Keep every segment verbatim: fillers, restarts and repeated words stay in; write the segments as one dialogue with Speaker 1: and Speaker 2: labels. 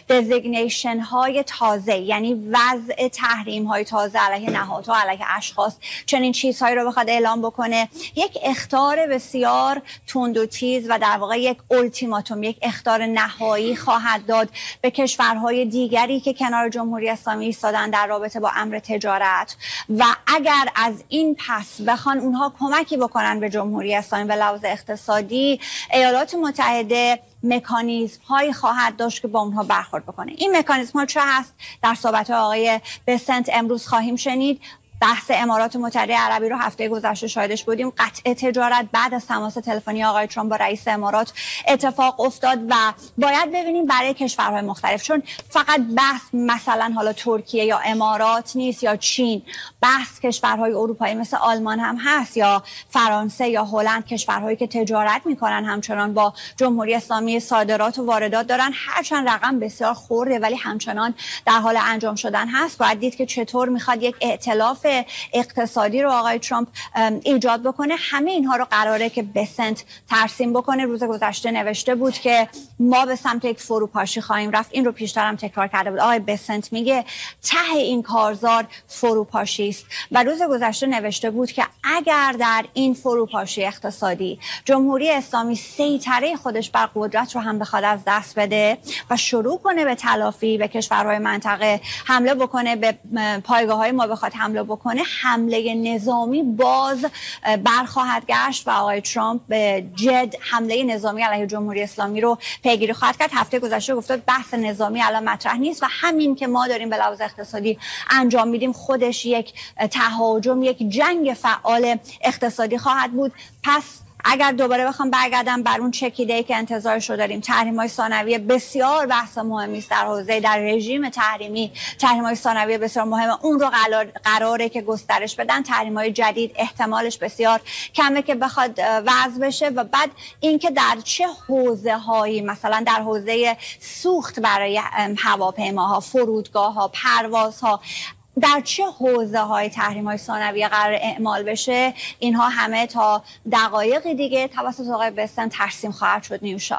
Speaker 1: دزیگنیشن های تازه، یعنی وضع تحریم های تازه علیه نهادها، علیه اشخاص، چنین چیزهایی رو بخواد اعلام بکنه، یک اخطار بسیار تند و تیز و در واقع یک اولتیماتوم، یک اخطار نهایی خواهد داد به کشورهای دیگری که کنار جمهوری اسلامی ایستادن در رابطه با امر تجارت. و اگر از این پس بخوان اونها کمکی بکنن به جمهوری اسلامی به لحاظ اقتصادی، ایالات متحده مکانیزم هایی خواهد داشت که با اونها برخورد بکنه. این مکانیزم ها چه هست؟ در صحبت آقای بسنت امروز خواهیم شنید. بحث امارات متحده عربی رو هفته گذشته شاهدش بودیم. قطع تجارت بعد از تماس تلفنی آقای ترامپ با رئیس امارات اتفاق افتاد و باید ببینیم برای کشورهای مختلف، چون فقط بحث مثلا حالا ترکیه یا امارات نیست یا چین، بحث کشورهای اروپایی مثل آلمان هم هست یا فرانسه یا هلند، کشورهایی که تجارت میکنن همچنان با جمهوری اسلامی، صادرات و واردات دارن، هرچند رقم بسیار خورده ولی همچنان در حال انجام شدن هست. باید دید که چطور میخواد یک ائتلاف اقتصادی رو آقای ترامپ ایجاد بکنه. همه اینها رو قراره که بسنت ترسیم بکنه. روز گذشته نوشته بود که ما به سمت یک فروپاشی خواهیم رفت. این رو پیشتر هم تکرار کرده بود. آقای بسنت میگه ته این کارزار فروپاشی است و روز گذشته نوشته بود که اگر در این فروپاشی اقتصادی جمهوری اسلامی سیطره خودش بر قدرت رو هم بخواد از دست بده و شروع کنه به تلافی به کشورهای منطقه، حمله بکنه به پایگاه‌های ما، بخواد حمله بکنه، حمله نظامی باز برخواهد گشت و آقای ترامپ به جد حمله نظامی علیه جمهوری اسلامی رو پیگیری خواهد کرد. هفته گذشته گفته بحث نظامی الان مطرح نیست و همین که ما داریم به لحاظ اقتصادی انجام میدیم خودش یک تهاجم، یک جنگ فعال اقتصادی خواهد بود. پس اگر دوباره بخوام برگردم بر اون چکیده‌ای که انتظارش رو داریم، تحریم‌های ثانویه بسیار بحث مهمی است در حوزه، در رژیم تحریمی تحریم‌های ثانویه بسیار مهمه، اون رو قرار قراره که گسترش بدن. تحریم‌های جدید احتمالش بسیار کمه که بخواد وضع بشه و بعد اینکه در چه حوزه‌هایی، مثلا در حوزه سوخت برای هواپیماها، فرودگاه‌ها، پروازها، در چه حوزه های تحریم های ثانویه قرار اعمال بشه، اینها همه تا دقایق دیگه توسط آقای بسنت ترسیم خواهد شد. نیوشا،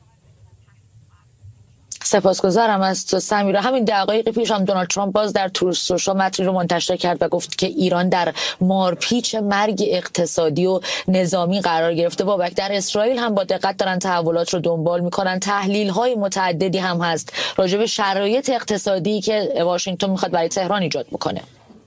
Speaker 2: سپاسگزارم از تو سمیرا. همین دقایق پیش هم دونالد ترامپ باز در تروث سوشال متنی رو منتشر کرد و گفت که ایران در مارپیچ مرگ اقتصادی و نظامی قرار گرفته. بابک، در اسرائیل هم با دقت دارن تحولات رو دنبال میکنن. تحلیل های متعددی هم هست راجع به شرایط اقتصادی که واشنگتن میخواد برای تهران ایجاد بکنه.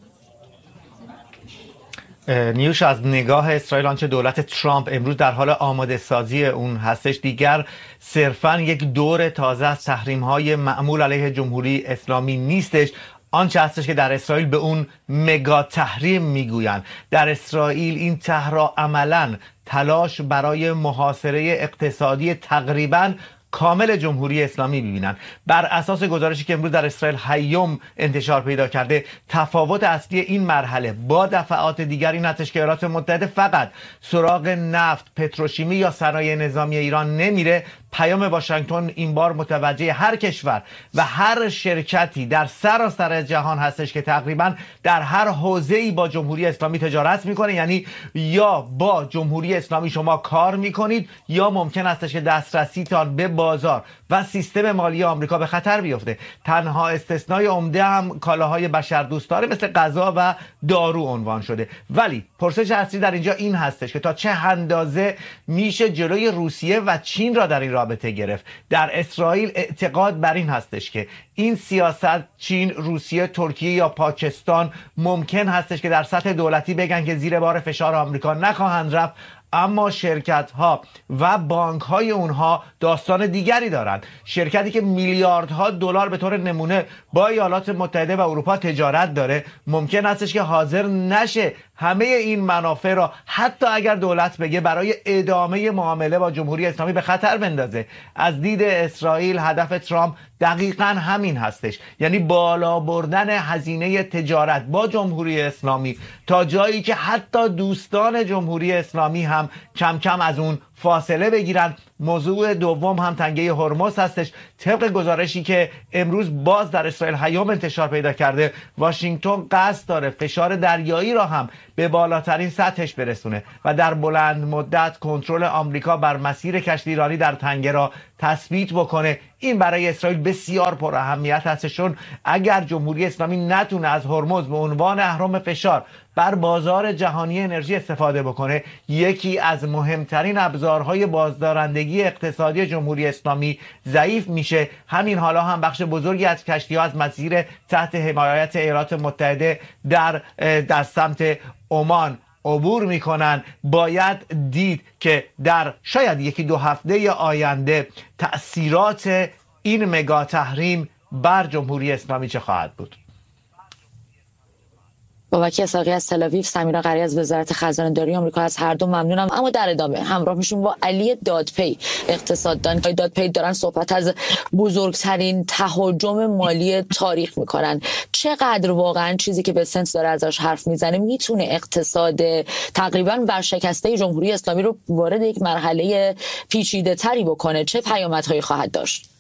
Speaker 3: نیوش، از نگاه اسرائیل آنچه دولت ترامپ امروز در حال آماده سازی اون هستش دیگر صرفاً یک دور تازه از تحریم‌های معمول علیه جمهوری اسلامی نیستش، آنچه هستش که در اسرائیل به اون مگا تحریم میگویند. در اسرائیل این طرح را عملاً تلاش برای محاصره اقتصادی تقریباً کامل جمهوری اسلامی ببینن. بر اساس گزارشی که امروز در اسرائیل هیوم انتشار پیدا کرده، تفاوت اصلی این مرحله با دفعات دیگر این هستش که ایالات متحده فقط سراغ نفت، پتروشیمی یا صنایع نظامی ایران نمیره. پیام واشنگتن این بار متوجه هر کشور و هر شرکتی در سراسر جهان هستش که تقریبا در هر حوزه‌ای با جمهوری اسلامی تجارت میکنه، یعنی یا با جمهوری اسلامی شما کار میکنید یا ممکن هستش که دسترسیتان به بازار و سیستم مالی آمریکا به خطر بیفته. تنها استثنای عمده هم کالاهای بشردوستانه مثل غذا و دارو عنوان شده. ولی پرسش اصلی در اینجا این هستش که تا چه اندازه میشه جلوی روسیه و چین را در این رابطه گرفت. در اسرائیل اعتقاد بر این هستش که این سیاست چین، روسیه، ترکیه یا پاکستان ممکن هستش که در سطح دولتی بگن که زیر بار فشار آمریکا نخواهند رفت، اما شرکت ها و بانک های اونها داستان دیگری دارند. شرکتی که میلیاردها دلار به طور نمونه با ایالات متحده و اروپا تجارت داره ممکن هستش که حاضر نشه همه این منافع را حتی اگر دولت بگه برای ادامه معامله با جمهوری اسلامی به خطر بندازه. از دید اسرائیل هدف ترامپ دقیقاً همین هستش، یعنی بالا بردن هزینه تجارت با جمهوری اسلامی تا جایی که حتی دوستان جمهوری اسلامی هم کم کم از اون فاصله بگیرن. موضوع دوم هم تنگه هرمز هستش. طبق گزارشی که امروز باز در اسرائیل هیوم انتشار پیدا کرده، واشنگتن قصد داره فشار دریایی را هم به بالاترین سطحش برسونه و در بلند مدت کنترل آمریکا بر مسیر کشتی ایرانی در تنگه را تثبیت بکنه. این برای اسرائیل بسیار پر اهمیت هست، چون اگر جمهوری اسلامی نتونه از هرمز به عنوان اهرم فشار بر بازار جهانی انرژی استفاده بکنه، یکی از مهمترین ابزارهای بازدارندگی اقتصادی جمهوری اسلامی ضعیف میشه. همین حالا هم بخش بزرگی از کشتی‌ها از مسیر تحت حمایت ایالات متحده در در سمت عمان عبور میکنن. باید دید که در شاید یکی دو هفته آینده تأثیرات این مگا تحریم بر جمهوری اسلامی چه خواهد بود.
Speaker 2: بابک اسحاقی از تل آویو، سمیرا قری از وزارت خزانه داری آمریکا، از هر دو ممنونم. اما در ادامه همراه میشیم با علی دادپی، اقتصاددان. دادپی دارن صحبت از بزرگترین تهاجم مالی تاریخ میکنن. چقدر واقعا چیزی که بسنت داره ازش حرف میزنه میتونه اقتصاد تقریبا ورشکسته جمهوری اسلامی رو وارد یک مرحله پیچیده تری بکنه؟ چه پیامدهایی خواهد داشت؟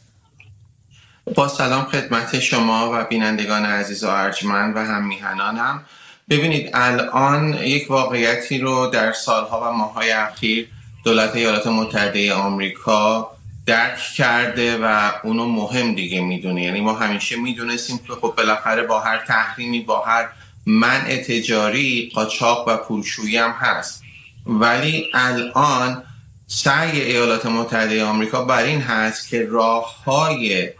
Speaker 4: با سلام خدمت شما و بینندگان عزیز و ارجمند و هم میهنانم. ببینید، الان یک واقعیتی رو در سالها و ماه‌های اخیر دولت ایالات متحده آمریکا درک کرده و اونو مهم دیگه میدونه. یعنی ما همیشه میدونستیم که خب بالاخره با هر تحریمی، با هر منع تجاری، قاچاق و پولشویی هم هست، ولی الان سعی ایالات متحده آمریکا بر این هست که راه‌های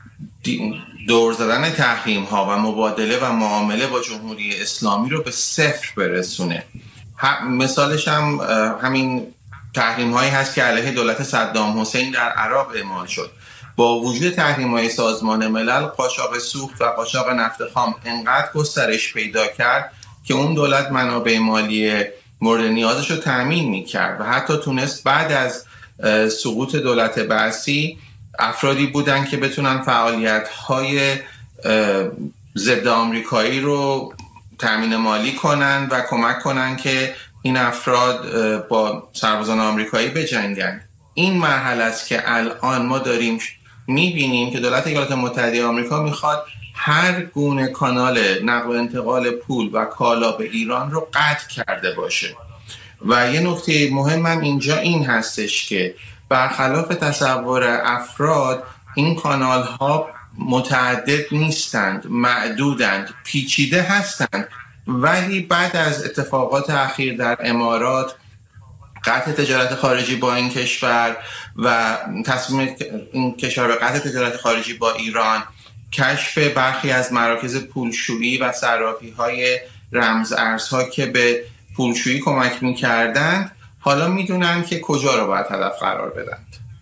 Speaker 4: دور زدن تحریم ها و مبادله و معامله با جمهوری اسلامی رو به صفر برسونه. مثالش هم همین تحریم هایی هست که علیه دولت صدام حسین در عراق اعمال شد. با وجود تحریم های سازمان ملل، قاچاق سوخت و قاچاق نفت خام انقدر گسترش پیدا کرد که اون دولت منابع مالی مورد نیازش رو تأمین میکرد و حتی تونست بعد از سقوط دولت بعثی افرادی بودن که بتونن فعالیت‌های ضد آمریکایی رو تأمین مالی کنن و کمک کنن که این افراد با سربازان آمریکایی بجنگن. این مرحله است که الان ما داریم می‌بینیم که دولت ایالات متحده آمریکا میخواد هر گونه کانال نقل و انتقال پول و کالا به ایران رو قطع کرده باشه. و یه نکته مهمم اینجا این هستش که برخلاف تصور افراد، این کانال ها متعدد نیستند، معدودند، پیچیده هستند، ولی بعد از اتفاقات اخیر در امارات، قطع تجارت خارجی با این کشور و تصمیم این کشور به قطع تجارت خارجی با ایران، کشف برخی از مراکز پولشویی و صرافی های رمز ارزها که به پولشویی کمک می‌کردند، حالا میدونن که کجا رو باید هدف قرار بدند.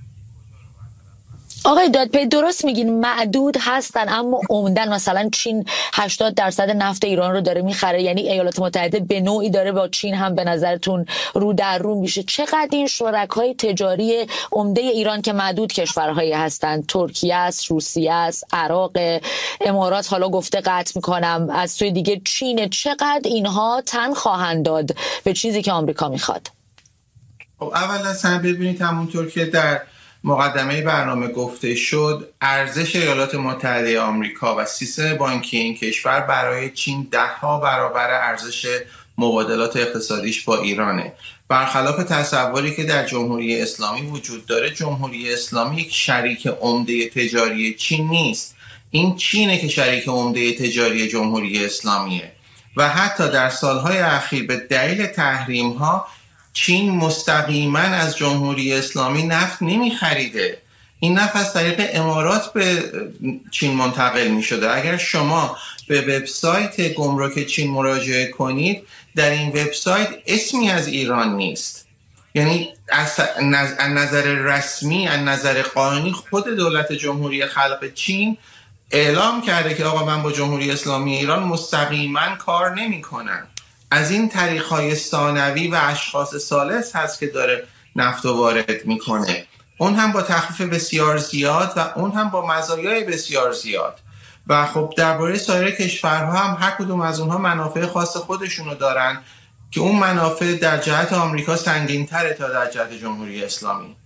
Speaker 2: آقای دادپی، درست میگین معدود هستن، اما عمدن مثلا چین هشتاد درصد نفت ایران رو داره میخره. یعنی ایالات متحده به نوعی داره با چین هم به نظرتون رو در رو میشه. چقدر این شرکای تجاری عمده ایران که معدود کشورهایی هستن، ترکیه است، روسیه است، عراق، امارات حالا گفته قطع میکنم، از سوی دیگه چین، چقدر اینها تن خواهند داد به چیزی که آمریکا میخواد؟
Speaker 4: خب اول از همه ببینید، همونطور که در مقدمه برنامه گفته شد، ارزش ایالات متحده آمریکا و سیستم بانکی این کشور برای چین ده ها برابر ارزش مبادلات اقتصادیش با ایرانه. برخلاف تصوری که در جمهوری اسلامی وجود داره، جمهوری اسلامی یک شریک عمده تجاری چین نیست. این چینه که شریک عمده تجاری جمهوری اسلامیه و حتی در سالهای اخیر به دلیل تحریم ها چین مستقیما از جمهوری اسلامی نفت نمی خریده. این نفت از طریق امارات به چین منتقل می شده. اگر شما به وبسایت گمرک چین مراجعه کنید، در این وبسایت اسمی از ایران نیست. یعنی از نظر رسمی، از نظر قانونی، خود دولت جمهوری خلق چین اعلام کرده که آقا من با جمهوری اسلامی ایران مستقیما کار نمی کنم. از این طریق‌های ثانوی و اشخاص ثالث هست که داره نفت وارد میکنه، اون هم با تخفیف بسیار زیاد و اون هم با مزایای بسیار زیاد. و خب درباره سایر کشورها هم هر کدوم از اونها منافع خاص خودشونو دارن که اون منافع در جهت آمریکا سنگین‌تره تا در جهت جمهوری اسلامی.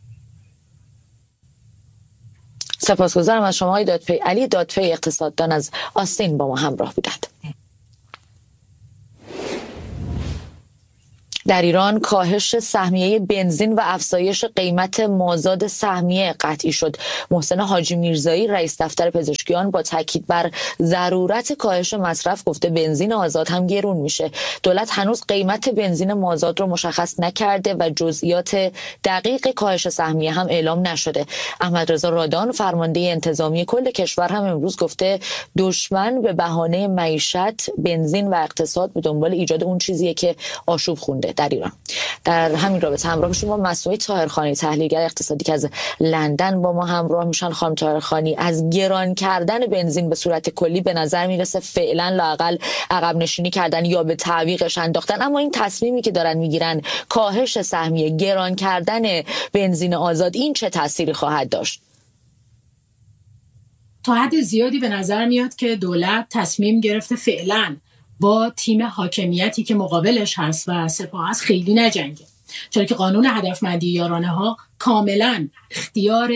Speaker 2: سپاسگزارم از شما آقای دادپی. علی دادپی، اقتصاددان از آستین، با ما همراه بودند. در ایران کاهش سهمیه بنزین و افزایش قیمت مازاد سهمیه قطعی شد. محسن حاجی میرزایی رئیس دفتر پزشکیان با تاکید بر ضرورت کاهش مصرف گفته بنزین آزاد هم گرون میشه. دولت هنوز قیمت بنزین مازاد رو مشخص نکرده و جزئیات دقیق کاهش سهمیه هم اعلام نشده. احمد رضا رادان فرمانده انتظامی کل کشور هم امروز گفته دشمن به بهانه معیشت، بنزین و اقتصاد به دنبال ایجاد اون چیزیه که آشوب خونده در ایران. در همین رابطه همراه شما مسعود طاهرخانی تحلیلگر اقتصادی که از لندن با ما همراه میشن. خانم طاهرخانی، از گران کردن بنزین به صورت کلی به نظر میرسه فعلا لااقل عقب نشینی کردن یا به تعویقش انداختن، اما این تصمیمی که دارن میگیرن کاهش سهمیه، گران کردن بنزین آزاد، این چه تأثیری خواهد داشت؟
Speaker 5: تا حد زیادی به نظر میاد که دولت تصمیم گرفته فعلا با تیم حاکمیتی که مقابلش هست و سپاه هست خیلی نجنگه، چرا که قانون هدفمندی یارانه ها کاملا اختیار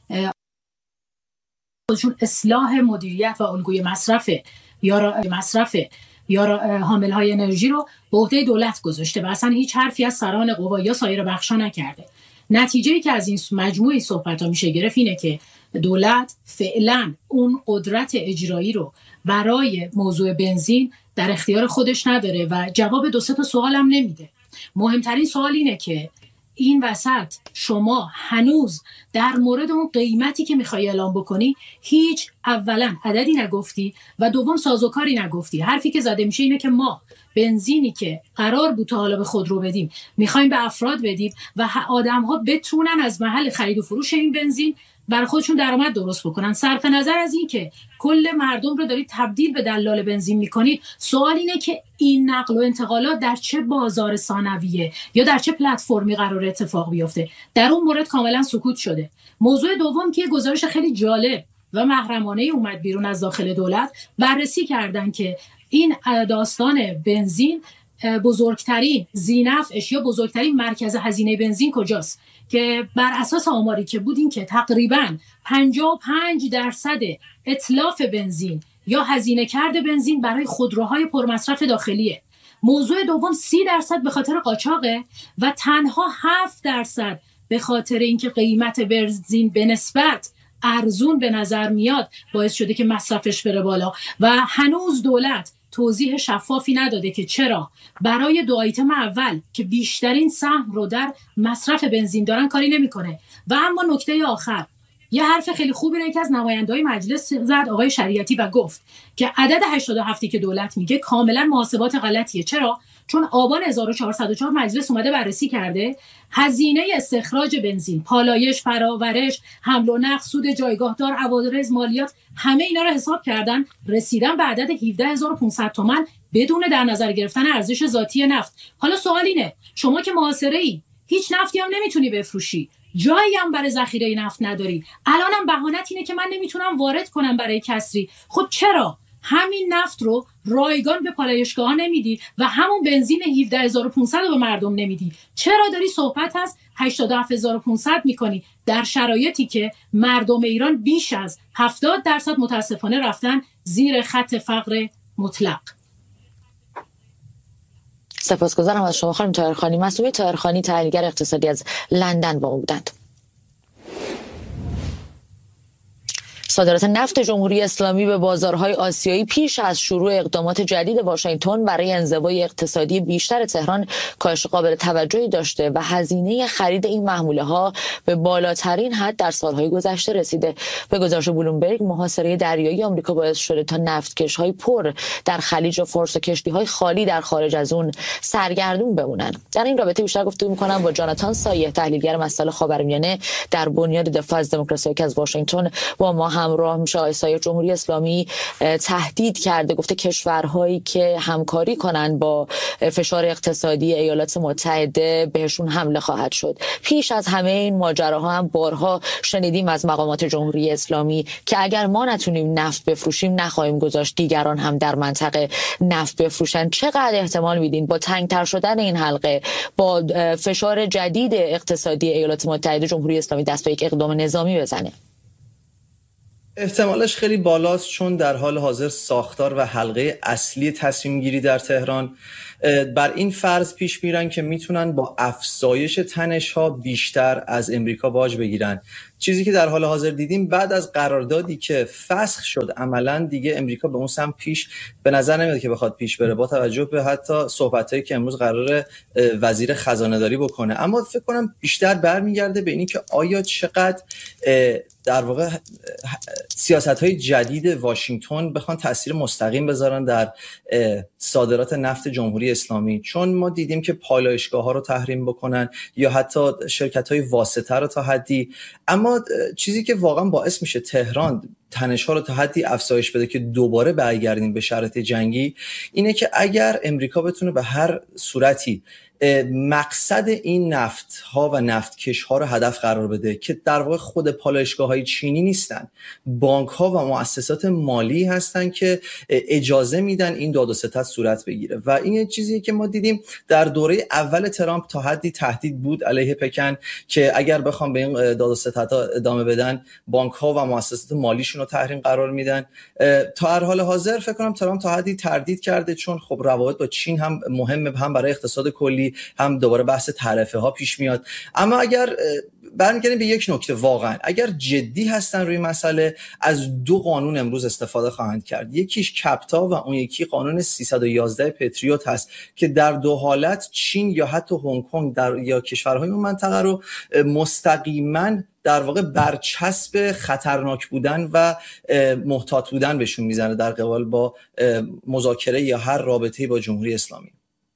Speaker 5: خودشون اصلاح مدیریت و الگوی مصرف یا مصرف یا حامل های انرژی رو به عهده دولت گذاشته و اصلا هیچ حرفی از سران قوا یا سایر بخشا نکرده. نتیجه‌ای که از این مجموعه صحبت‌ها میشه گرفت اینه که دولت فعلا اون قدرت اجرایی رو برای موضوع بنزین در اختیار خودش نداره و جواب دو سه تا سوالم نمیده. مهمترین سوال اینه که این وسط شما هنوز در مورد اون قیمتی که میخوای اعلام بکنی هیچ اولا عددی نگفتی و دوم سازوکاری نگفتی. حرفی که زده میشه اینه که ما بنزینی که قرار بود تا حالا به خودرو بدیم میخوایم به افراد بدیم و آدم‌ها بتونن از محل خرید و فروش این بنزین برای خودشون درآمد درست بکنن. صرف نظر از این که کل مردم رو دارید تبدیل به دلال بنزین میکنید، سوال اینه که این نقل و انتقالات در چه بازار ثانویه یا در چه پلتفرمی قرار اتفاق بیفته؟ در اون مورد کاملا سکوت شده. موضوع دوم که گزارش خیلی جالب و محرمانه اومد بیرون از داخل دولت، بررسی کردن که این داستان بنزین بزرگترین ذینفعش یا بزرگترین مرکز هزینه بنزین کجاست، که بر اساس آماری که بود این که تقریباً پنجاه و پنج درصد اتلاف بنزین یا هزینه کرده بنزین برای خودروهای پرمصرف داخلیه. موضوع دوم سی درصد به خاطر قاچاقه و تنها هفت درصد به خاطر اینکه قیمت بنزین به نسبت ارزون به نظر میاد باعث شده که مصرفش بره بالا و هنوز دولت توضیح شفافی نداده که چرا برای دو آیتم اول که بیشترین سهم رو در مصرف بنزین دارن کاری نمیکنه. و اما نکته آخر، یه حرف خیلی خوبی رو یکی از نماینده‌های مجلس زد، آقای شریعتی، و گفت که عدد هشتاد و هفت که دولت میگه کاملا محاسبات غلطیه. چرا؟ چون آبان هزار و چهارصد و چهار مجلس اومده بررسی کرده هزینه استخراج بنزین، پالایش، فراورش، حمل و نقل، سود جایگاهدار، عوارض، مالیات، همه اینا رو حساب کردن، رسیدن به عدد هفده هزار و پانصد تومان بدون در نظر گرفتن ارزش ذاتی نفت. حالا سوال اینه، شما که محاصره‌ای، هیچ نفتی هم نمیتونی بفروشی، جایی هم برای ذخیره نفت نداری، الانم بهانت اینه که من نمیتونم وارد کنم برای کسری. خب چرا همین نفت رو رایگان به پالایشگاه ها نمیدی و همون بنزین هفده هزار و پانصد رو به مردم نمیدی؟ چرا داری صحبت از هشتاد و هفت هزار و پانصد میکنی در شرایطی که مردم ایران بیش از هفتاد درصد متاسفانه رفتن زیر خط فقر مطلق؟
Speaker 2: سپاسگزارم از شما خانم طاهرخانی. مسعود طاهرخانی تحلیلگر اقتصادی از لندن با ما بودند. صادرات نفت جمهوری اسلامی به بازارهای آسیایی پیش از شروع اقدامات جدید واشنگتن برای انزوای اقتصادی بیشتر تهران کاهش قابل توجهی داشته و هزینه خرید این محموله ها به بالاترین حد در سالهای گذشته رسیده. به گزارش بلومبرگ، محاصره دریایی آمریکا باعث شده تا نفتکش‌های پر در خلیج فارس و کشتی‌های خالی در خارج از اون سرگردون بمونن. در این رابطه بیشتر گفتگو می‌کنم با جاناتان سایه، تحلیلگر مسائل خاورمیانه در بنیاد دفاع از دموکراسی که از واشنگتن با ما همراه میشه. آقای سایه، جمهوری اسلامی تهدید کرده، گفته کشورهایی که همکاری کنن با فشار اقتصادی ایالات متحده بهشون حمله خواهد شد. پیش از همه این ماجراها هم بارها شنیدیم از مقامات جمهوری اسلامی که اگر ما نتونیم نفت بفروشیم نخواهیم گذاشت دیگران هم در منطقه نفت بفروشن. چقدر احتمال میدین با تنگتر شدن این حلقه، با فشار جدید اقتصادی ایالات متحده، جمهوری اسلامی دست به یک اقدام نظامی بزنه؟
Speaker 6: احتمالش خیلی بالاست، چون در حال حاضر ساختار و حلقه اصلی تصمیم گیری در تهران بر این فرض پیش میرن که میتونن با افزایش تنش ها بیشتر از امریکا باج بگیرن. چیزی که در حال حاضر دیدیم بعد از قراردادی که فسخ شد، عملاً دیگه امریکا به اون سمت پیش به نظر نمیاد که بخواد پیش بره، با توجه به حتی صحبتایی که امروز قراره وزیر خزانه داری بکنه. اما فکر کنم بیشتر برمیگرده به اینی که آیا چقدر در واقع سیاست‌های جدید واشنگتن بخوان تأثیر مستقیم بذارن در صادرات نفت جمهوری اسلامی، چون ما دیدیم که پالایشگاه‌ها رو تحریم بکنن یا حتی شرکت‌های واسطه رو تا حدی. اما چیزی که واقعا باعث میشه تهران تنش‌ها رو تا حدی افزایش بده که دوباره برگردیم به شرایط جنگی، اینه که اگر امریکا بتونه به هر صورتی مقصد این نفت ها و نفتکش ها رو هدف قرار بده که در واقع خود پالایشگاه های چینی نیستن، بانک ها و مؤسسات مالی هستن که اجازه میدن این داد و ستد صورت بگیره. و این چیزی که ما دیدیم در دوره اول ترامپ تا حدی تهدید بود علیه پکن که اگر بخوام به این داد و ستدها ادامه بدن، بانک ها و مؤسسات مالیشون رو تحریم قرار میدن. تا هر حال حاضر فکر کنم ترامپ تا حدی تردید کرده، چون خب روابط با چین هم مهمه، هم برای اقتصاد کلی، هم دوباره بحث تعرفه ها پیش میاد. اما اگر برمیگردیم به یک نکته، واقعا اگر جدی هستن روی مسئله، از دو قانون امروز استفاده خواهند کرد. یکیش کپتا و اون یکی قانون سیصد و یازده پتریوت هست که در دو حالت چین یا حتی هنگ کنگ در یا کشورهای اون منطقه رو مستقیما در واقع برچسب خطرناک بودن و محتاط بودن بهشون میزنه در قبال با مذاکره یا هر رابطه‌ای با جمهوری اسلامی.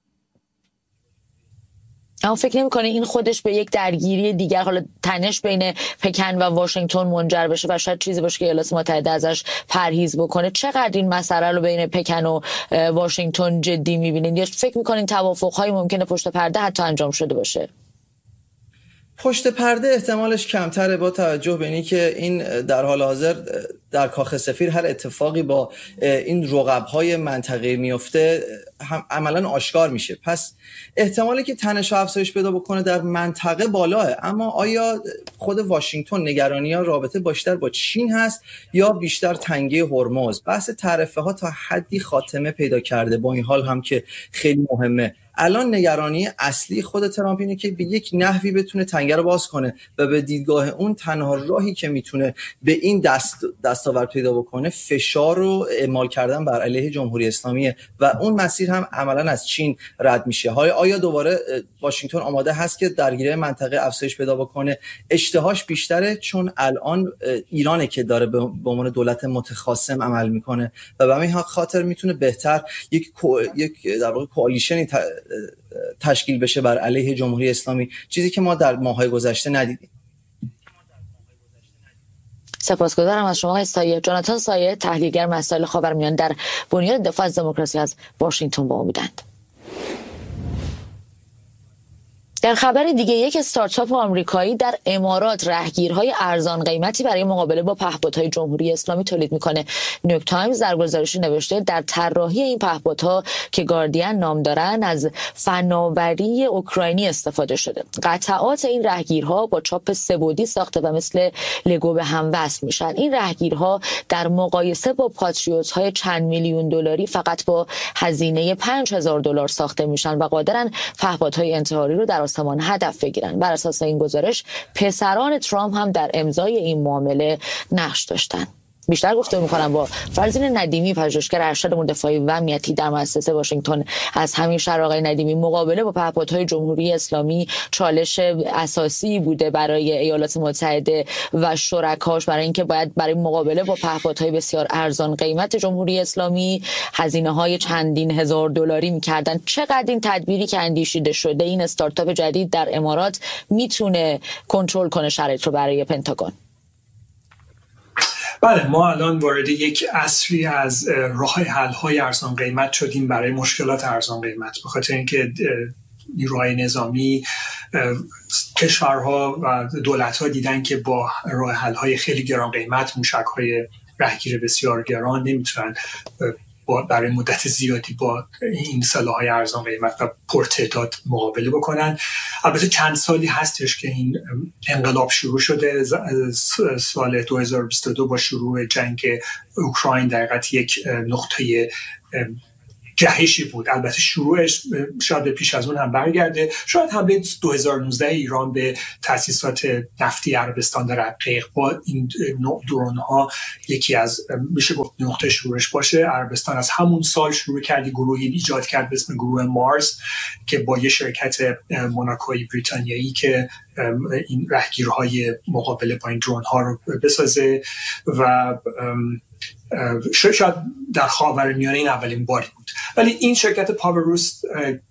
Speaker 2: اما فکر نمی‌کنی این خودش به یک درگیری دیگر، حالا تنش بین پکن و واشنگتن منجر بشه و شاید چیزی باشه که ایالات متحده ازش پرهیز بکنه؟ چقدر این مسئله رو بین پکن و واشنگتن جدی می‌بینید یا فکر می‌کنین توافق‌های ممکنه پشت پرده حتی انجام شده باشه؟
Speaker 6: پشت پرده احتمالش کمتره، با توجه به اینی که این در حال حاضر در کاخ سفیر هر اتفاقی با این رقب‌های منطقه‌ای میفته هم عملاً آشکار میشه. پس احتمالی که تنش افزایش پیدا بکنه در منطقه بالاه. اما آیا خود واشنگتن نگرانی‌ها رابطه بیشتر با چین هست یا بیشتر تنگه هرمز؟ بحث تعرفه ها تا حدی خاتمه پیدا کرده، با این حال هم که خیلی مهمه. الان نگرانی اصلی خود ترامپ اینه که به یک نحوی بتونه تنگه رو باز کنه و به دیدگاه اون تنها راهی که میتونه به این دست دستاورد پیدا بکنه فشار رو اعمال کردن بر علیه جمهوری اسلامیه و اون مسیر هم عملاً از چین رد میشه. آیا دوباره واشنگتن آماده هست که درگیری منطقه افزایش پیدا بکنه؟ اشتهاش بیشتره، چون الان ایرانه که داره به عنوان دولت متخاصم عمل میکنه و به همین خاطر میتونه بهتر یک یک در واقع کوالیشنی تشکیل بشه بر علیه جمهوری اسلامی، چیزی که ما در ماه‌های گذشته ندیدیم.
Speaker 2: سپاسگزارم از شما سایه. جاناتان سایه، تحلیلگر مسائل خاورمیانه در بنیاد دفاع از دموکراسی از واشنگتن با امیدند. در خبر دیگه، یک استارتاپ آمریکایی در امارات راهگیرهای ارزان قیمتی برای مقابله با پهپادهای جمهوری اسلامی تولید میکنه. نیویورک تایمز در گزارشی نوشته در طراحی این پهپادها که گاردین نام دارن از فناوری اوکراینی استفاده شده. قطعات این راهگیرها با چاپ سه‌بعدی ساخته و مثل لگو به هم وصل میشن. این راهگیرها در مقایسه با پاتریوت های چند میلیون دلاری فقط با هزینه پنج هزار دلار ساخته میشن و قادرن پهپادهای انتحاری رو در آسمان هدف بگیرن. بر اساس این گزارش پسران ترامپ هم در امضای این معامله نقش داشتن. بیشتر گفتگو می‌کنم با فرزین ندیمی، پژوهشگر ارشد امور دفاعی و امنیتی در مؤسسه واشنگتن. از همین شهر آقای ندیمی، مقابله با پهپادهای جمهوری اسلامی چالش اساسی بوده برای ایالات متحده و شرکاش، برای اینکه باید برای مقابله با پهپادهای بسیار ارزان قیمت جمهوری اسلامی هزینه‌های چندین هزار دلاری می‌کردن. چقدر این تدبیری که اندیشیده شده، این استارتاپ جدید در امارات، میتونه کنترل کنه شرایط رو برای پنتاگون؟
Speaker 7: بله، ما الان وارد یک عصری از راه حل‌های ارزان قیمت شدیم برای مشکلات ارزان قیمت، به خاطر اینکه نیروهای نظامی، کشورها و دولت‌ها دیدن که با راه حل‌های خیلی گران قیمت، موشک‌های رهگیر بسیار گران، نمیتونن با برای مدت زیادی با این سلاح‌های ارزان قیمت و پرتعداد مقابله بکنن. البته چند سالی هستش که این انقلاب شروع شده. سال دو هزار و بیست و دو با شروع جنگ اوکراین در حقیقت یک نقطه جهشی بود. البته شروعش شاید پیش از اون هم برگرده. شاید حمله دو هزار و نوزده ایران به تأسیسات نفتی عربستان در عقیق با این نوع درون ها یکی از میشه گفت نقطه شروعش باشه. عربستان از همون سال شروع کرد گروهی ایجاد کرد به اسم گروه مارس که با یه شرکت موناکویی بریتانیایی که این رهگیرهای مقابله با این درون ها رو بسازه و شاید در خاورمیانه این اولین باری بود. ولی این شرکت پاوروس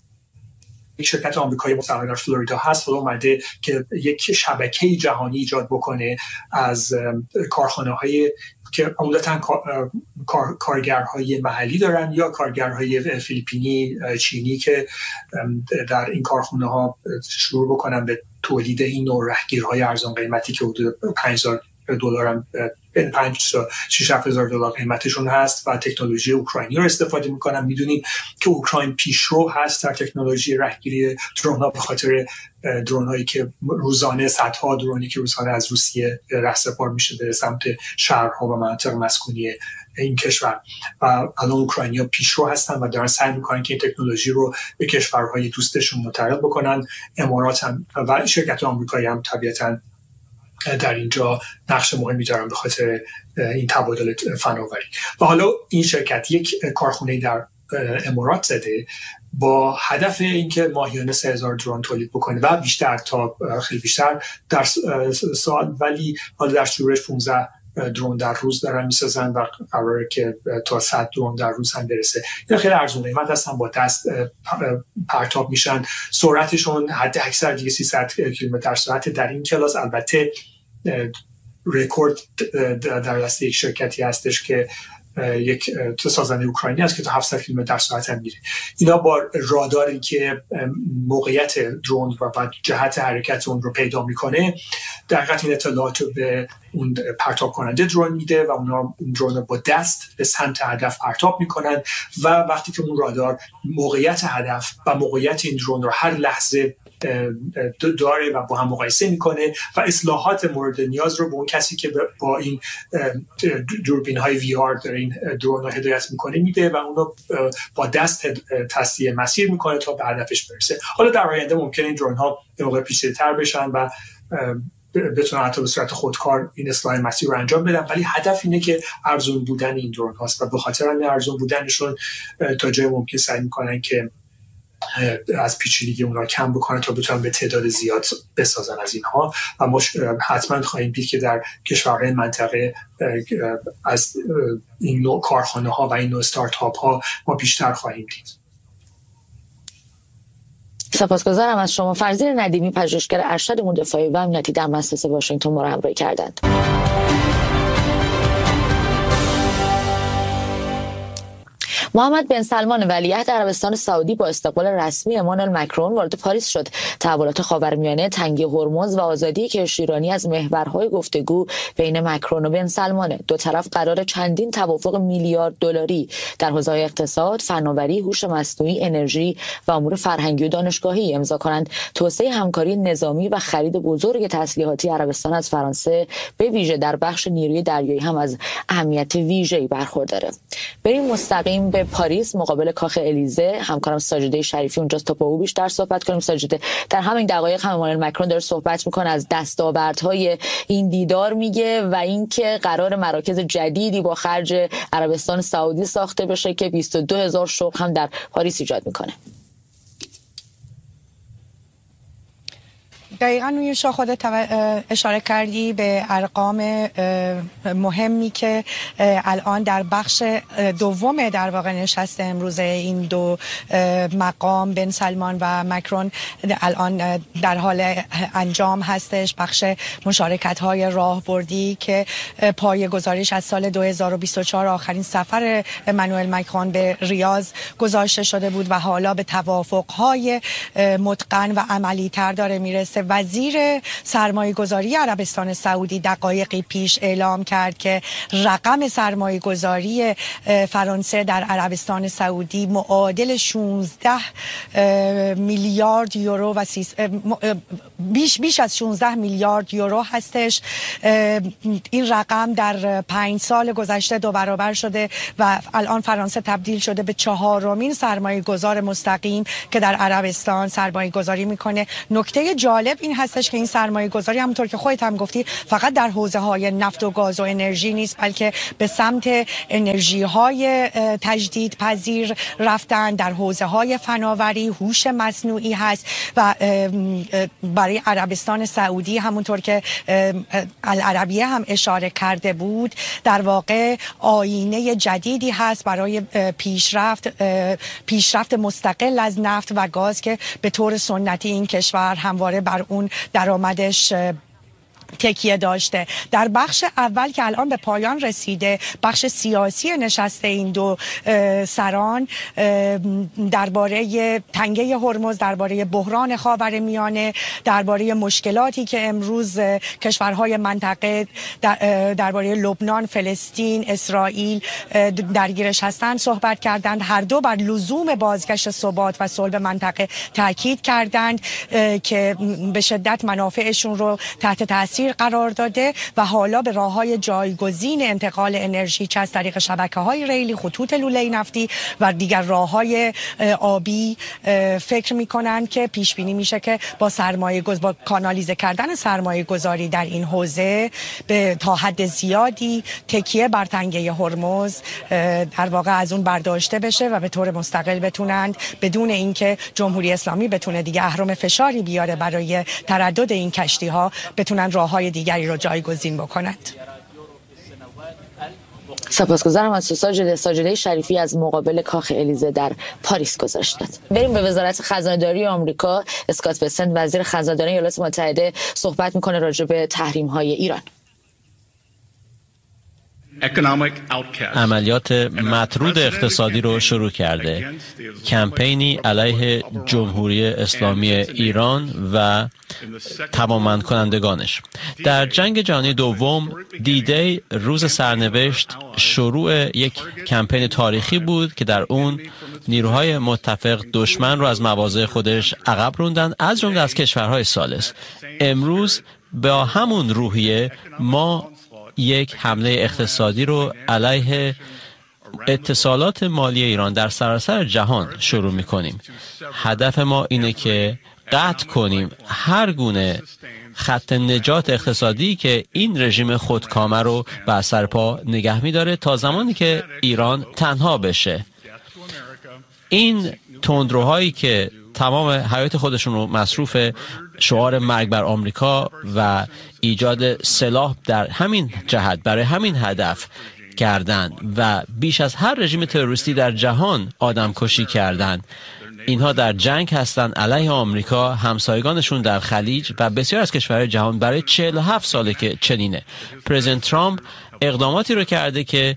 Speaker 7: یک شرکت آمریکایی مستقر در فلوریدا هست و اومده که یک شبکه جهانی ایجاد بکنه از کارخانه‌های که عمدتاً کار، کارگرهای محلی دارن یا کارگرهای فیلیپینی، چینی که در این کارخانه‌ها شروع بکنن به تولید این نوع رهگیرهای ارزان قیمتی که حدود پنج هزار دلار هم بین پنج تا شش هزار دلار قیمتشون هست و تکنولوژی اوکراینی رو استفاده میکنن. میدونیم که اوکراین پیشرو هست در تکنولوژی رهگیری درون‌ها به خاطر درون‌هایی که روزانه صدها درونی که روزانه از روسیه رهسپار میشه به سمت شهرها و مناطق مسکونی این کشور و الان اوکراینیا پیشرو هستن و دارن سعی میکنن که این تکنولوژی رو به کشورهای دوستشون منتقل بکنن. امارات هم و شرکت آمریکایی هم طبیعتاً در اینجا نقش مهمی دارن به خاطر این تبادل فناوری. و حالا این شرکت یک کارخونه در امارات زده با هدف اینکه ماهیانه سه هزار درون تولید بکنه و بیشتر تا خیلی بیشتر در سال، ولی حالا در شروعش پانزده درون در روز دارن میسازن و قراره که تا صد درون در روز هم برسه. اینا خیلی ارزون قیمت هستن، با دست پرتاب میشن، سرعتشون حد اکثر دیگه سیصد کیلومتر در ساعت. در این کلاس البته رکورد در دست یک شرکتی هستش که یک سازنده اوکراینی است که تا هفتصد کیلومتر در ساعت هم میره. اینا با راداری که موقعیت درون و بعد جهت حرکت اون رو پیدا میکنه در حقیقت این اطلاعات رو به اون پرتاب کننده درون میده و اونا درون رو با دست به سمت هدف پرتاب میکنن و وقتی که اون رادار موقعیت هدف و موقعیت این درون رو هر لحظه داره و با هم مقایسه میکنه و اصلاحات مورد نیاز رو به اون کسی که با این دوربین های وی آر داره این درون رو هدایت میکنه میده و اونو با دست تصحیح مسیر میکنه تا به هدفش برسه. حالا در آینده ممکنه این درون ها به موقع پیچیده‌تر بشن و بتونن حتی به صورت خودکار این اصلاح مسیر رو انجام بدن، ولی هدف اینه که ارزون بودن این درون هاست و به خاطر همین ارزون بودنشون تا جای ممکن سعی میکنن که از پیچیدگی اونا کم بکنن تا بتونن به تعداد زیاد بسازن از اینها و ما حتما خواهیم دید که در کشورهای منطقه از این نوع کارخانه ها و این نوع استارتاپ ها ما بیشتر خواهیم دید.
Speaker 2: سپاسگزارم از شما. فرزین ندیمی، پژوهشگر ارشد امور دفاعی و امنیتی در مؤسسه واشنگتن ما را همراهی کردند. محمد بن سلمان ولیعهد عربستان سعودی با استقبال رسمی امانوئل مکرون وارد پاریس شد. تحولات خاورمیانه، تنگی هرمز و آزادی کشتی ایرانی از محورهای گفتگو بین مکرون و بن سلمانه. دو طرف قرار چندین توافق میلیارد دلاری در حوزه‌های اقتصاد، فناوری، هوش مصنوعی، انرژی و امور فرهنگی و دانشگاهی امضا کنند. توسعه همکاری نظامی و خرید بزرگ تسلیحاتی عربستان از فرانسه به ویژه در بخش نیروی دریایی هم از اهمیت ویژه‌ای برخورداره. بریم مستقیم به پاریس مقابل کاخ الیزه. همکارم ساجده شریفی اونجاست تا با او بیشتر صحبت کنیم. ساجده، در همین دقایق هم امانوئل مکرون داره صحبت میکنه، از دستاوردهای این دیدار میگه و اینکه قرار مراکز جدیدی با خرج عربستان سعودی ساخته بشه که بیست و دو هزار شغل هم در پاریس ایجاد میکنه.
Speaker 8: دقیقاً نویشا خودت اشاره کردی به ارقام مهمی که الان در بخش دوم در واقع نشست امروز این دو مقام بن سلمان و مکرون الان در حال انجام هستش. بخش مشارکت های راهبردی که پایه گذاریش از سال دو هزار و بیست و چهار آخرین سفر امانوئل مکرون به ریاض گذاشته شده بود و حالا به توافق های متقن و عملی تر داره میرسه وزیر سرمایه گذاری عربستان سعودی دقایقی پیش اعلام کرد که رقم سرمایه گذاری فرانسه در عربستان سعودی معادل شانزده میلیارد یورو و بیش بیش از شانزده میلیارد یورو هستش. این رقم در پنج سال گذشته دو برابر شده و الان فرانسه تبدیل شده به چهارمین سرمایه گذار مستقیم که در عربستان سرمایه گذاری میکنه. نکته جالب این هستش که این سرمایه گذاری همونطور که خودت هم گفتی فقط در حوزه های نفت و گاز و انرژی نیست، بلکه به سمت انرژی های تجدید پذیر رفتن، در حوزه های فناوری، هوش مصنوعی هست و برای عربستان سعودی همونطور که العربیه هم اشاره کرده بود در واقع آینه جدیدی هست برای پیشرفت پیشرفت مستقل از نفت و گاز که به طور سنتی این کشور همواره بر اون درآمدش تکیه داشته. در بخش اول که الان به پایان رسیده، بخش سیاسی نشست این دو سران درباره تنگه هرمز، درباره بحران خاورمیانه، درباره مشکلاتی که امروز کشورهای منطقه درباره لبنان، فلسطین، اسرائیل درگیرش هستند صحبت کردند. هر دو بر لزوم بازگشت ثبات و صلح منطقه تاکید کردند که به شدت منافعشون رو تحت تاثیر قرار داده و حالا به راههای جایگزین انتقال انرژی چه از طریق شبکه‌های ریلی، خطوط لوله نفتی و دیگر راههای آبی فکر می‌کنند که پیش بینی میشه که با سرمایه گذاری، با کانالیزه کردن سرمایه گذاری در این حوزه به تا حد زیادی تکیه بر تنگه هرمز در واقع از اون برداشته بشه و به طور مستقل بتونند بدون اینکه جمهوری اسلامی بتونه دیگه اهرم فشاری بیاره برای تردد این کشتی‌ها، بتونن راههای دیگری رو جایگزین بکنند.
Speaker 2: سپاسگزارم از ساجده ساجده شریفی از مقابل کاخ الیزه در پاریس گزارش داد. بریم به وزارت خزانه‌داری آمریکا. اسکات بسنت وزیر خزانه‌داری ایالات متحده صحبت میکنه راجع به تحریم‌های ایران.
Speaker 9: عملیات مطرود اقتصادی رو شروع کرده. کمپینی علیه جمهوری اسلامی ایران و توانمند کنندگانش. در جنگ جهانی دوم دی-دی روز سرنوشت شروع یک کمپین تاریخی بود که در اون نیروهای متفق دشمن رو از مواضع خودش عقب روندن، از جمله از کشورهای ثالث. امروز با همون روحیه ما یک حمله اقتصادی رو علیه اتصالات مالی ایران در سراسر جهان شروع می‌کنیم. هدف ما اینه که قطع کنیم هر گونه خط نجات اقتصادی که این رژیم خودکامه رو بر سر پا نگه می‌داره تا زمانی که ایران تنها بشه. این تندروهایی که تمام حیات خودشون رو مصروف شعار مرگ بر آمریکا و ایجاد سلاح در همین جهت برای همین هدف کردند و بیش از هر رژیم تروریستی در جهان آدم کشی کردند. اینها در جنگ هستند علیه آمریکا، همسایگانشون در خلیج و بسیار از کشورهای جهان. برای چهل و هفت ساله که چنینه. پرزیدنت ترامپ اقداماتی رو کرده که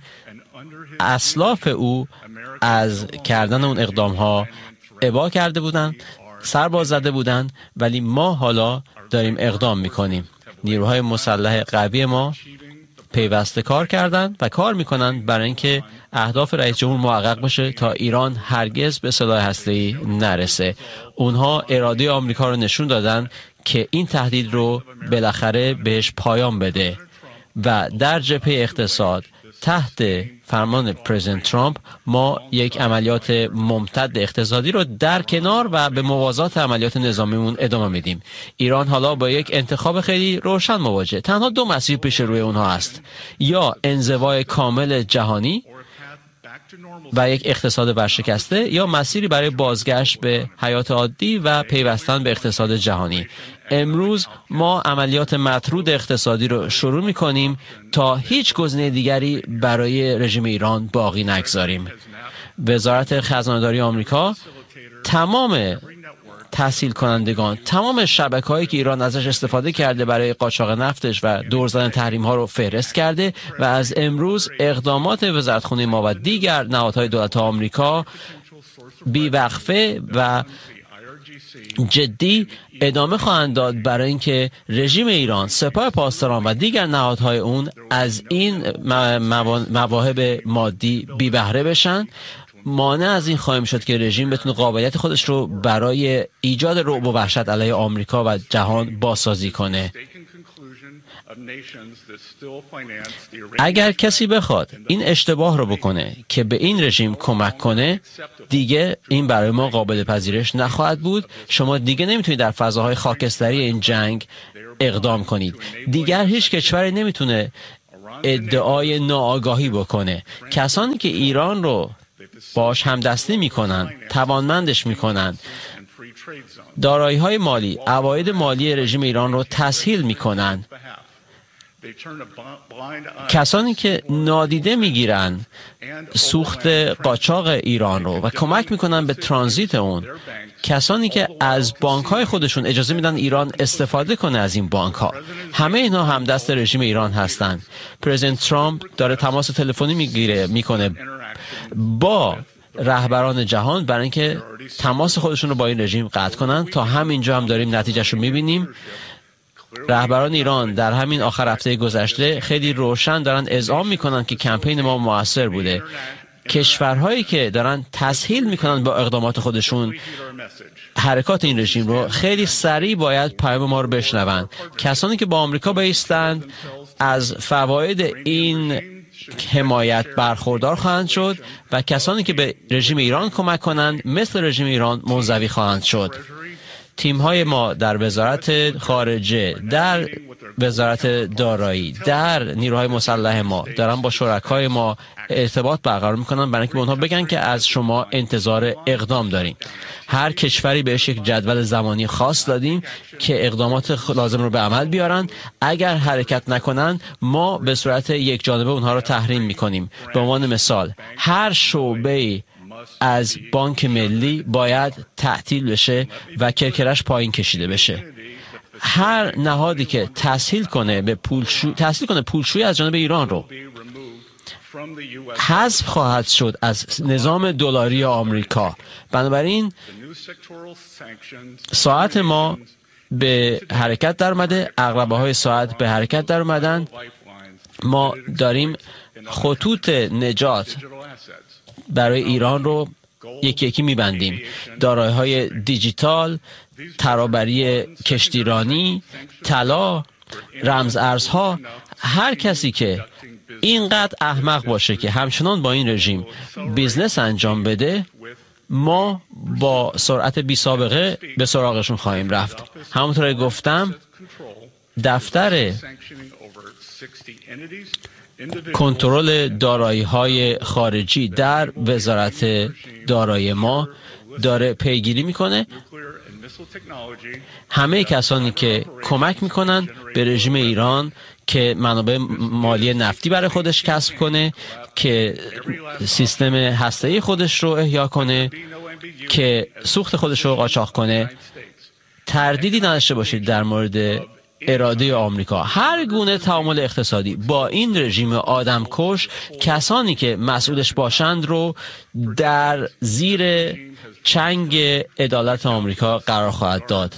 Speaker 9: اسلاف او از کردن اون اقدام ها ابا کرده بودن، سرباز زده بودن، ولی ما حالا داریم اقدام میکنیم. نیروهای مسلح قوی ما پیوسته کار کردند و کار میکنند برای اینکه اهداف رئیس جمهور محقق بشه تا ایران هرگز به سلاح هسته‌ای نرسه. اونها اراده آمریکا رو نشون دادن که این تهدید رو بالاخره بهش پایان بده و در جبهه اقتصاد تحت فرمان پرزیدنت ترامپ ما یک عملیات ممتد اقتصادی رو در کنار و به موازات عملیات نظامیمون ادامه میدیم. ایران حالا با یک انتخاب خیلی روشن مواجه. تنها دو مسیر پیش روی اونها است: یا انزوای کامل جهانی و یک اقتصاد ورشکسته، یا مسیری برای بازگشت به حیات عادی و پیوستن به اقتصاد جهانی. امروز ما عملیات مطرود اقتصادی رو شروع می‌کنیم تا هیچ گزینه دیگری برای رژیم ایران باقی نگذاریم. وزارت خزانه‌داری آمریکا تمام تحصیل کنندگان، تمام شبکه‌هایی که ایران ازش استفاده کرده برای قاچاق نفتش و دور زدن تحریم‌ها رو فهرست کرده و از امروز اقدامات وزارتخانه ما و دیگر نهادهای دولت آمریکا بی‌وقفه و جدی ادامه خواهند داد برای اینکه رژیم ایران، سپاه پاسداران و دیگر نهادهای اون از این مواهب مادی بی بهره بشن. مانع از این خواهیم شد که رژیم بتونه قابلیت خودش رو برای ایجاد رعب و وحشت علیه آمریکا و جهان بازسازی کنه. اگر کسی بخواد این اشتباه رو بکنه که به این رژیم کمک کنه، دیگه این برای ما قابل پذیرش نخواهد بود. شما دیگه نمیتونید در فضاهای خاکستری این جنگ اقدام کنید. دیگر هیچ کشوری نمیتونه ادعای ناآگاهی بکنه. کسانی که ایران رو باش همدستی میکنن، توانمندش میکنن، دارایی‌های مالی، عواید مالی رژیم ایران رو تسهیل میکنن، کسانی که نادیده میگیرن سوخت قاچاق ایران رو و کمک میکنن به ترانزیت اون، کسانی که از بانک‌های خودشون اجازه میدن ایران استفاده کنه از این بانک‌ها، همه اینها همدست رژیم ایران هستند. پرزیدنت ترامپ داره تماس تلفنی میگیره میکنه با رهبران جهان برای اینکه تماس خودشون رو با این رژیم قطع کنن. تا همینجا هم داریم نتیجهش رو میبینیم. رهبران ایران در همین آخر هفته گذشته خیلی روشن دارن اذعان میکنن که کمپین ما موثر بوده. کشورهایی که دارن تسهیل میکنن با اقدامات خودشون حرکات این رژیم رو، خیلی سریع باید پیام ما رو بشنون. کسانی که با آمریکا بایستند از فواید این حمایت برخوردار خواهند شد و کسانی که به رژیم ایران کمک کنند مثل رژیم ایران منزوی خواهند شد. تیم‌های ما در وزارت خارجه، در وزارت دارایی، در نیروهای مسلح ما دارن با شرکای ما ارتباط برقرار میکنن برای اینکه به اونها بگن که از شما انتظار اقدام داریم. هر کشوری بهش یک جدول زمانی خاص دادیم که اقدامات لازم رو به عمل بیارن. اگر حرکت نکنن ما به صورت یک جانبه اونها رو تحریم میکنیم. به عنوان مثال هر شعبه از بانک ملی باید تعطیل بشه و کرکرش پایین کشیده بشه. هر نهادی که تسهیل کنه به پولشویی تسهیل کنه پولشویی از جانب ایران رو حذف خواهد شد از نظام دلاری آمریکا. بنابراین ساعت ما به حرکت در اومده، عقربه های ساعت به حرکت در اومدن. ما داریم خطوط نجات برای ایران رو یکی یکی میبندیم. دارایی های دیجیتال، ترابری کشتیرانی، طلا، رمز ارزها. هر کسی که اینقدر احمق باشه که همچنان با این رژیم بیزنس انجام بده، ما با سرعت بی سابقه به سراغشون خواهیم رفت. همونطور که گفتم دفتر کنترل دارایی‌های خارجی در وزارت دارایی ما داره پیگیری میکنه. همه کسانی که کمک میکنن به رژیم ایران که منابع مالی نفتی برای خودش کسب کنه، که سیستم هسته‌ای خودش رو احیا کنه، که سوخت خودش رو قاچاق کنه، تردیدی نداشته باشید در مورد اراده آمریکا. هر گونه تعامل اقتصادی با این رژیم آدمکش، کسانی که مسئولش باشند رو در زیر چنگ عدالت آمریکا قرار خواهد داد.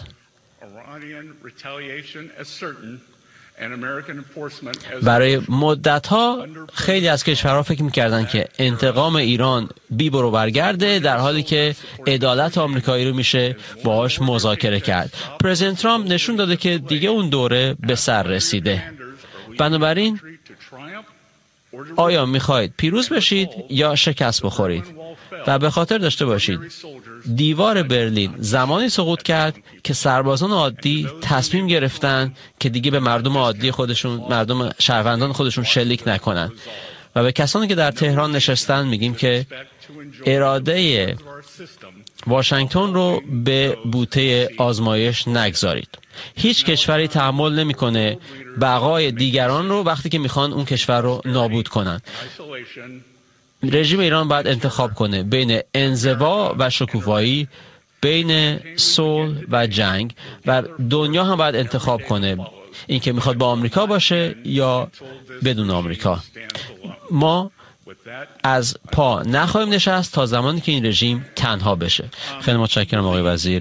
Speaker 9: برای مدت‌ها خیلی از کشورها فکر می‌کردند که انتقام ایران بی برو برگرده، در حالی که عدالت آمریکایی رو میشه باهاش مذاکره کرد. پرزیدنت ترامپ نشون داده که دیگه اون دوره به سر رسیده. بنابراین آیا میخواید پیروز بشید یا شکست بخورید؟ و به خاطر داشته باشید دیوار برلین زمانی سقوط کرد که سربازان عادی تصمیم گرفتن که دیگه به مردم عادی خودشون، مردم شهروندان خودشون شلیک نکنن. و به کسانی که در تهران نشستن میگیم که اراده واشنگتن رو به بوته آزمایش نگذارید. هیچ کشوری تحمل نمیکنه بقای دیگران رو وقتی که میخوان اون کشور رو نابود کنن. رژیم ایران باید انتخاب کنه بین انزوا و شکوفایی، بین صلح و جنگ، و دنیا هم باید انتخاب کنه اینکه میخواد با آمریکا باشه یا بدون آمریکا. ما از پا نخواهیم نشست تا زمانی که این رژیم تنها بشه. خیلی متشکرم آقای وزیر.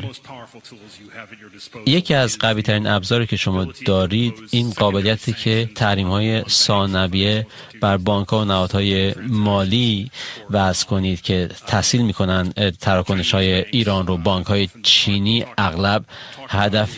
Speaker 9: یکی از قوی ترین ابزاری که شما دارید این قابلیتی که تحریم های ثانویه بر بانک ها و نهادهای مالی وضع کنید که تسهیل میکنن تراکنش های ایران رو. بانک های چینی اغلب هدف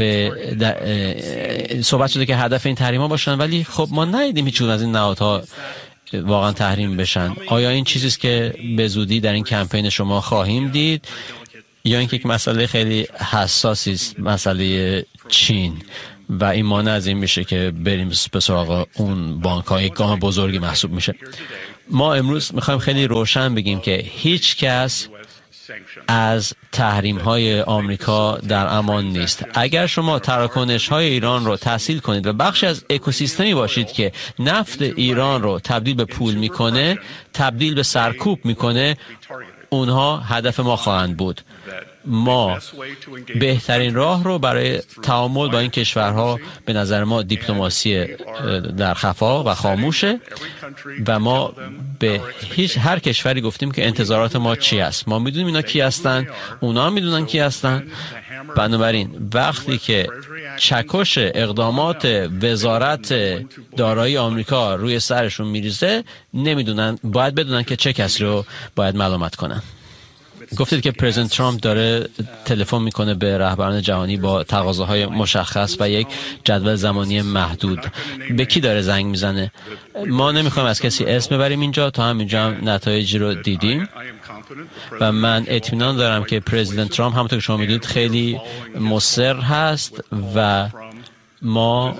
Speaker 9: صحبت شده که هدف این تحریم ها باشن، ولی خب ما ندیدیم هیچ از این نهادها واقعا تحریم بشن. آیا این چیزی است که به زودی در این کمپین شما خواهیم دید یا اینکه یک مسئله خیلی حساسی است، مسئله چین، و این مانع از این میشه که بریم به سراغ اون بانک های گام بزرگی محسوب میشه؟ ما امروز میخوایم خیلی روشن بگیم که هیچ کس از تحریم های آمریکا در امان نیست. اگر شما تراکنش های ایران رو تسهیل کنید و بخشی از اکوسیستمی باشید که نفت ایران رو تبدیل به پول میکنه، تبدیل به سرکوب میکنه، اونها هدف ما خواهند بود. ما بهترین راه رو برای تعامل با این کشورها به نظر ما دیپلماسی در خفا و خاموشه و ما به هیچ هر کشوری گفتیم که انتظارات ما چی است. ما میدونیم اینا کی هستن، اونا میدونن کی هستن. بنابراین وقتی که چکش اقدامات وزارت دارایی آمریکا روی سرشون میریزه، نمیدونن، باید بدونن که چه کسی رو باید ملامت کنن. گفتید که پرزیدنت ترامپ داره تلفن میکنه به رهبران جهانی با تقاضاهای مشخص و یک جدول زمانی محدود. به کی داره زنگ میزنه؟ ما نمیخوایم از کسی اسم ببریم اینجا، تا همینجا هم نتایجی رو دیدیم و من اطمینان دارم که پرزیدنت ترامپ همونطور که شما میدونید خیلی مصر هست و ما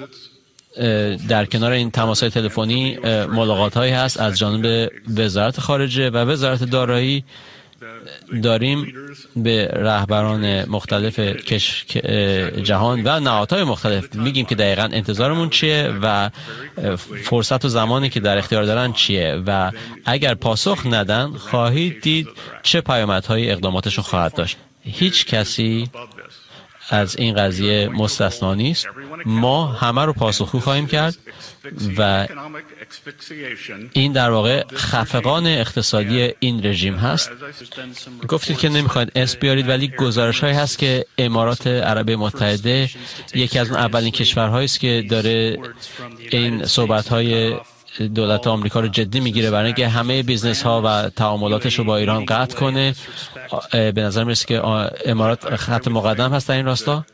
Speaker 9: در کنار این تماس‌های تلفنی ملاقات‌هایی هست از جانب وزارت خارجه و وزارت دارایی. داریم به رهبران مختلف کش... جهان و نهادهای مختلف میگیم که دقیقاً انتظارمون چیه و فرصت و زمانی که در اختیار دارن چیه و اگر پاسخ ندن خواهید دید چه پیامدهای اقداماتشون خواهد داشت. هیچ کسی از این قضیه مستثنا نیست. ما همه رو پاسخگو خواهیم کرد و این در واقع خفقان اقتصادی این رژیم هست. گفتید که نمیخواید اسم بیارید، ولی گزارش هایی هست که امارات عربی متحده یکی از اون اولین کشورهایی است که داره این صحبت های دولت آمریکا رو جدی میگیره برای اینکه همه بیزنس ها و تعاملاتش رو با ایران قطع کنه. به نظر میرسه که امارات خط مقدم هست در این راستا.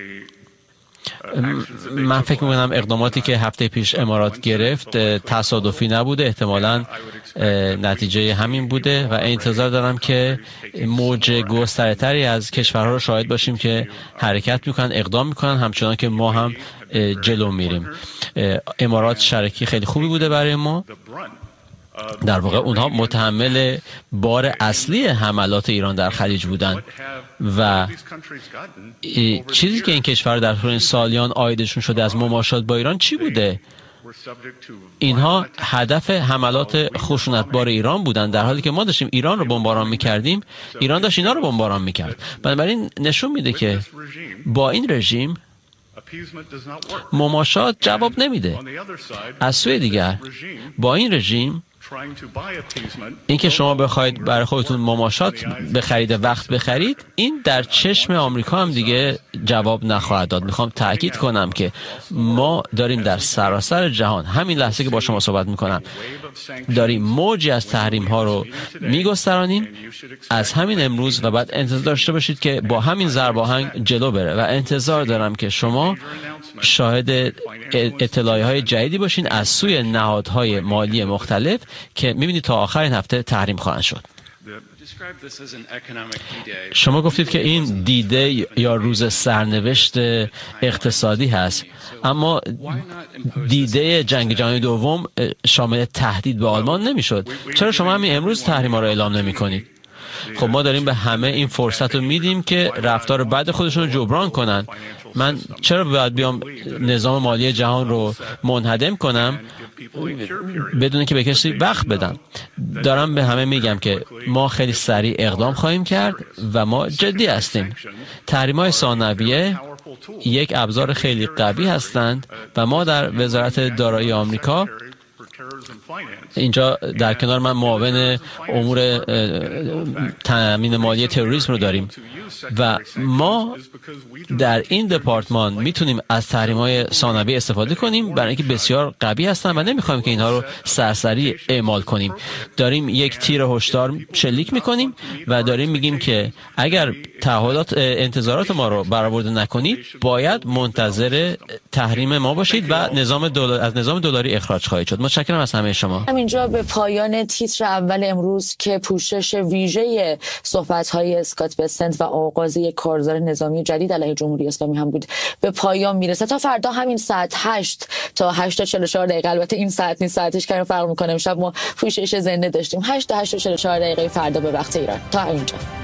Speaker 9: من فکر میکنم اقداماتی که هفته پیش امارات گرفت تصادفی نبوده، احتمالاً نتیجه همین بوده و انتظار دارم که موج گسترتری از کشورها رو شاهد باشیم که حرکت میکنن، اقدام میکنن، همچنان که ما هم جلو میریم. امارات شریکی خیلی خوبی بوده برای ما. در واقع اونها متحمل بار اصلی حملات ایران در خلیج بودن و چیزی که این کشور در طول این سالیان عایدشون شده از مماشات با ایران چی بوده؟ اینها هدف حملات خشونتبار ایران بودن، در حالی که ما داشتیم ایران رو بمباران میکردیم، ایران داشت اینا رو بمباران میکرد. بنابراین نشون میده که با این رژیم مماشات جواب نمیده. از سوی دیگر با این رژیم این که شما بخواید برای خودتون مماشات بخرید، وقت بخرید، این در چشم آمریکا هم دیگه جواب نخواهد داد. میخوام تأکید کنم که ما داریم در سراسر جهان، همین لحظه که با شما صحبت میکنم، داریم موجی از تحریم ها رو میگسترانیم از همین امروز و بعد انتظار داشته باشید که با همین ضرب آهنگ جلو بره و انتظار دارم که شما شاهد اطلاعی های جدیدی باشین از سوی نهادهای مالی مختلف که میبینید تا آخر این هفته تحریم خواهند شد. شما گفتید که این دیده یا روز سرنوشت اقتصادی هست، اما دیده جنگ جهانی دوم شامل تهدید به آلمان نمیشد. چرا شما همین امروز تحریم ها رو اعلام نمی کنید؟ خب ما داریم به همه این فرصت رو میدیم که رفتار بعد خودشون رو جبران کنن. من چرا باید بیام نظام مالی جهان رو منهدم کنم بدون که به کسی وقت بدم؟ دارم به همه میگم که ما خیلی سریع اقدام خواهیم کرد و ما جدی هستیم. تحریم‌های ثانویه یک ابزار خیلی قوی هستند و ما در وزارت دارایی آمریکا اینجا در کنار من معاون امور تامین مالی تروریسم رو داریم و ما در این دپارتمان میتونیم از تحریم‌های ثانوی استفاده کنیم برای اینکه بسیار قوی هستن و نمیخوایم که اینها رو سرسری اعمال کنیم. داریم یک تیر هشدار شلیک میکنیم و داریم میگیم که اگر تعهدات انتظارات ما رو برآورده نکنید باید منتظر تحریم ما باشید و نظام دلار از نظام دلاری اخراج خواهید شد. متشکرم از همه شما.
Speaker 2: همینجا به پایان تیتر اول امروز که پوشش ویژه صحبت‌های اسکات بسنت و آغاز یک کارزار نظامی جدید علیه جمهوری اسلامی هم بود به پایان میرسه. تا فردا همین ساعت هشت تا هشت تا چهل و چهار دقیقه، البته این ساعت نیست، ساعتش کمی فرق می‌کنه. امشب ما پوشش زنده داشتیم. هشت تا هشت تا چهل و چهار دقیقه فردا به وقت ایران. تا اینجا